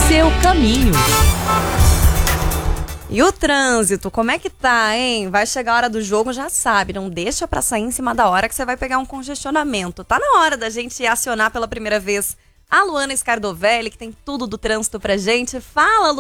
seu caminho. E o trânsito, como é que tá, hein? Vai chegar a hora do jogo, já sabe, não deixa pra sair em cima da hora que você vai pegar um congestionamento. Tá na hora da gente acionar pela primeira vez a Luana Scardovelli, que tem tudo do trânsito pra gente. Fala, Lu.